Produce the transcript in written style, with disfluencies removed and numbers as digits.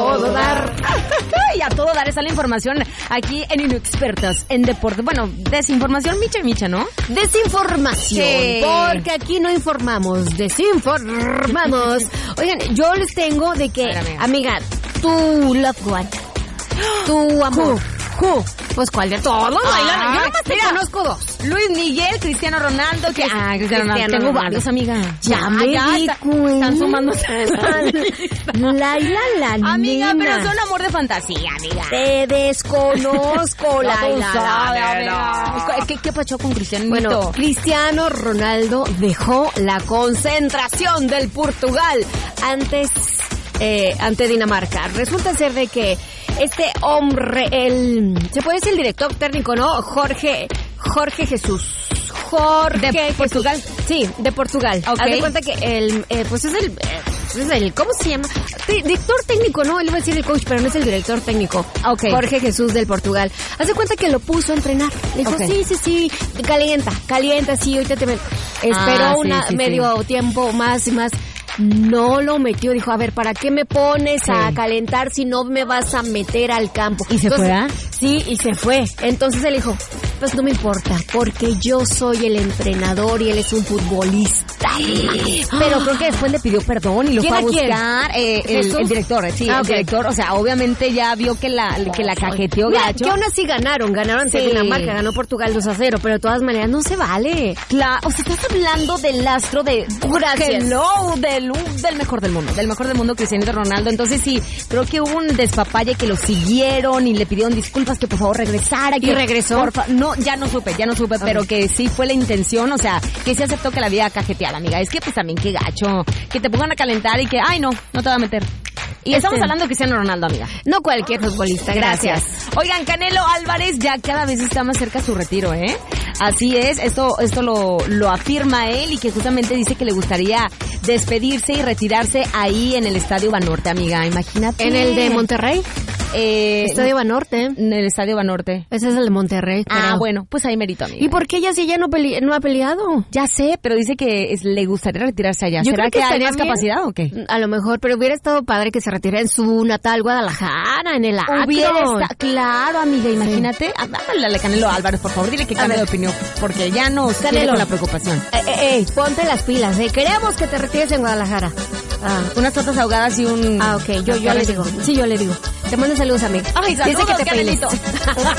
todo dar. Y a todo dar está la información aquí en Inexpertas en Deporte. Bueno, desinformación, micha, ¿no? Desinformación. Sí. Porque aquí no informamos, desinformamos. Oigan, yo les tengo de que, amiga, tu loved one, tu amor. Pues ¿cuál de todos? Yo nomás te conozco dos. Luis Miguel, Cristiano Ronaldo. Cristiano Ronaldo. Tengo varios, amiga. Ya me di cuenta. Están sumando. La amiga, nena. pero son amor de fantasía, amiga. Te desconozco, ¿Qué pasó con Cristiano? Bueno, Cristiano Ronaldo dejó la concentración del Portugal ante Dinamarca. Resulta ser de que este hombre, se puede decir el director técnico, ¿no? Jorge Jesús. ¿De Portugal? Sí, de Portugal. Okay. Haz de cuenta que pues es el, ¿cómo se llama? Director técnico, no, él iba a decir el coach, pero no es el director técnico. Okay. Jorge Jesús del Portugal. Haz de cuenta que lo puso a entrenar. Le dijo, sí, calienta, sí, ahorita esperó medio tiempo más. No lo metió, dijo, a ver, ¿para qué me pones a calentar si no me vas a meter al campo? ¿Y se fue? Sí, y se fue. Entonces él dijo, pues no me importa, porque yo soy el entrenador y él es un futbolista. Pero creo que después le pidió perdón y lo fue a buscar el director, el director, o sea, obviamente ya vio que la cajeteó gacho. Que aún así ganaron ante Dinamarca, ganó Portugal 2-0, pero de todas maneras no se vale. Claro, o sea, estás hablando del astro de... Gracias. Del mejor del mundo, Cristiano Ronaldo. Entonces sí, creo que hubo un despapalle que lo siguieron y le pidieron disculpas que por favor regresara. ¿Y regresó? No, ya no supe, pero que sí fue la intención, o sea, que sí aceptó que la había cajeteada, amiga. Es que pues también qué gacho, que te pongan a calentar y que, no te va a meter. Y estamos hablando de Cristiano Ronaldo, amiga. No cualquier futbolista, gracias. Oigan, Canelo Álvarez ya cada vez está más cerca su retiro, ¿eh? Así es, esto lo afirma él y que justamente dice que le gustaría despedirse y retirarse ahí en el Estadio Banorte, amiga. Imagínate. ¿En el de Monterrey? Estadio Banorte. En el Estadio Banorte. Ese es el de Monterrey. Ah, bueno, pues ahí merito, amiga. ¿Y por qué ella sí ya no ha peleado? Ya sé, pero dice que le gustaría retirarse allá. Yo ¿Será creo que hay más capacidad o qué? A lo mejor, pero hubiera estado padre que se retirara en su natal Guadalajara, en el Akron. Claro, amiga, imagínate. Háblale a Canelo Álvarez, por favor, dile que cambie de opinión, porque ya no sale con la preocupación. Ponte las pilas, queremos que te retires en Guadalajara. Unas tortas ahogadas y un... ok, yo le digo. Sí, yo le digo. Te mando saludos, amiga. Ay, saludos, dice que te Canelito.